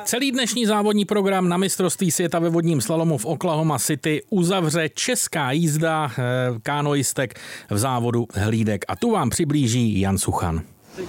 Celý dnešní závodní program na mistrovství světa ve vodním slalomu v Oklahoma City uzavře česká jízda kánoistek v závodu hlídek. A tu vám přiblíží Jan Suchan.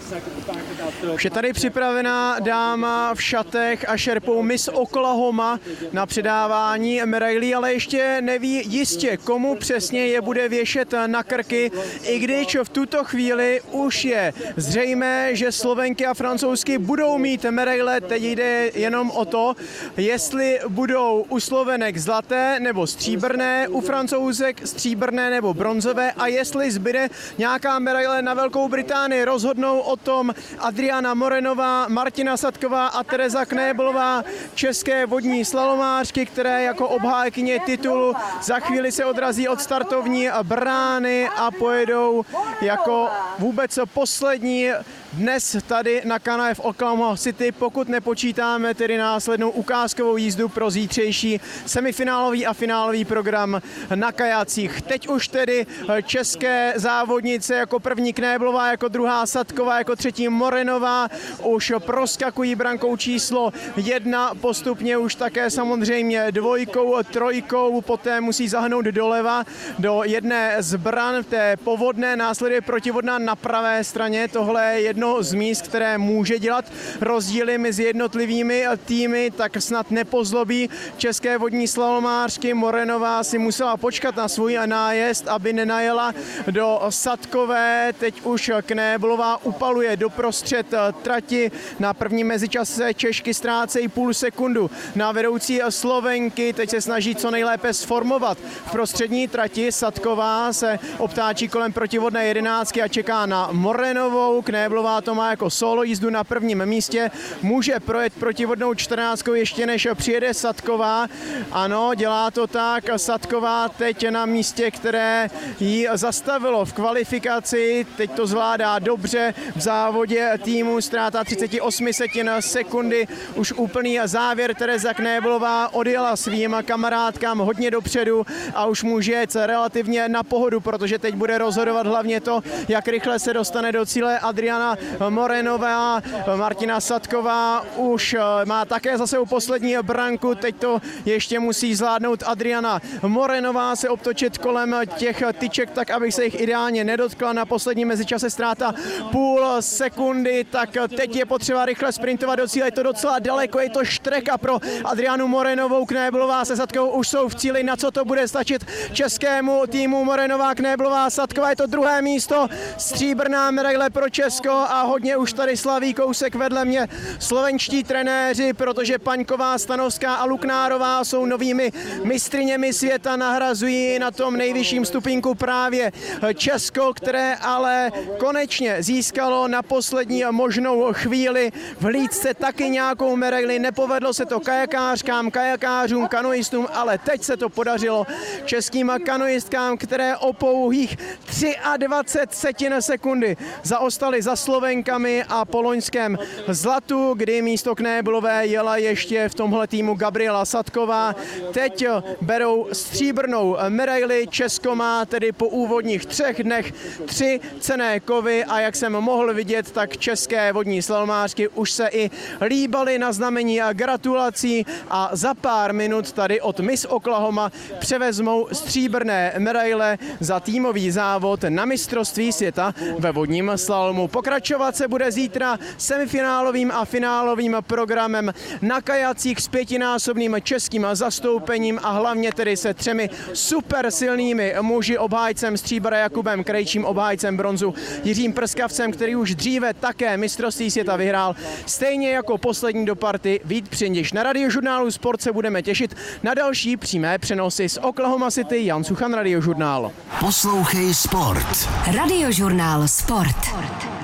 Už je tady připravená dáma v šatech a šerpou Miss Oklahoma na předávání medailí, ale ještě neví jistě, komu přesně je bude věšet na krky, i když v tuto chvíli už je zřejmé, že Slovenky a Francouzsky budou mít medaile. Teď jde jenom o to, jestli budou u Slovenek zlaté nebo stříbrné, u Francouzek stříbrné nebo bronzové a jestli zbyde nějaká medaile na Velkou Británii. Rozhodnou o tom Adriana Morenová, Martina Sadková a Tereza Knéblová, české vodní slalomářky, které jako obhájkyně titulu za chvíli se odrazí od startovní brány a pojedou jako vůbec poslední dnes tady na kanále v Oklahoma City, pokud nepočítáme tedy následnou ukázkovou jízdu pro zítřejší semifinálový a finálový program na kajacích. Teď už tedy české závodnice jako první Knéblová, jako druhá Sadková, jako třetí Morenová už proskakují brankou číslo 1, postupně už také samozřejmě dvojkou, trojkou, poté musí zahnout doleva do jedné z bran, té povodné, následuje protivodná na pravé straně. Tohle je jedno z míst, které může dělat rozdíly mezi jednotlivými týmy, tak snad nepozlobí české vodní slalomářky. Morenová si musela počkat na svůj nájezd, aby nenajela do Sadkové. Teď už Knéblová upaluje doprostřed trati. Na prvním mezičase Češky ztrácejí půl sekundu na vedoucí Slovenky. Teď se snaží co nejlépe sformovat v prostřední trati. Sadková se obtáčí kolem protivodné 11 a čeká na Morenovou. Knéblová to má jako solo jízdu na prvním místě. Může projet protivodnou 14 ještě než přijede Sadková. Ano, dělá to tak. Sadková teď na místě, které ji zastavilo v kvalifikaci. Teď to zvládá dobře v závodě týmu. Ztráta 38 sekundy. Už úplný závěr. Tereza Knéblová odjela svým kamarádkám hodně dopředu a už může jet relativně na pohodu, protože teď bude rozhodovat hlavně to, jak rychle se dostane do cíle Adriana Morenová. Martina Sadková už má také za sebou poslední branku, teď to ještě musí zvládnout Adriana Morenová, se obtočit kolem těch tyček tak, aby se jich ideálně nedotkla. Na poslední mezičase ztráta půl sekundy, tak teď je potřeba rychle sprintovat do cíle, je to docela daleko, je to štreka pro Adrianu Morenovou. Knéblová se Sadkovou už jsou v cíli, na co to bude stačit českému týmu. Morenová, Knéblová, Sadková, je to druhé místo, stříbrná medaile pro Česko a hodně už tady slaví kousek vedle mě slovenští trenéři, protože Paňková, Stanovská a Luknárová jsou novými mistryněmi světa, nahrazují na tom nejvyšším stupínku právě Česko, které ale konečně získalo na poslední možnou chvíli v hlídce taky nějakou medaili. Nepovedlo se to kajakářkám, kajakářům, kanoistům, ale teď se to podařilo českým kanoistkám, které o pouhých 23 sekundy zaostali za Slovenkami a po loňském zlatu, kdy místo Knéblové jela ještě v tomhle týmu Gabriela Sadková. Teď berou stříbrnou medaili. Česko má tedy po úvodních 3 dnech 3 cenné kovy a jak jsem mohl vidět, tak české vodní slalomářky už se i líbaly na znamení gratulací a za pár minut tady od Miss Oklahoma převezmou stříbrné medaile za týmový závod na mistrovství světa ve vodním slalomu. Pokračovat se bude zítra semifinálovým a finálovým programem na kajacích s 5násobným českým zastoupením a hlavně tedy se 3 super silnými muži, obhájcem stříbra Jakubem Krejčím, obhájcem bronzu Jiřím Prskavcem, který už dříve také mistrovství světa vyhrál. Stejně jako poslední do party Vít Přindiš. Na Radiožurnálu Sport se budeme těšit na další přímé přenosy z Oklahoma City. Jan Suchan, Radiožurnál. Poslouchej Sport. Radiožurnál Sport.